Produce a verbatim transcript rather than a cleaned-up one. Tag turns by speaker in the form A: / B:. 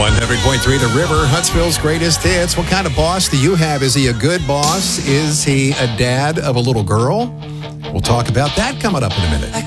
A: one hundred point three The River, Huntsville's greatest hits. What kind of boss do you have? Is he a good boss? Is he a dad of a little girl? We'll talk about that coming up in a minute.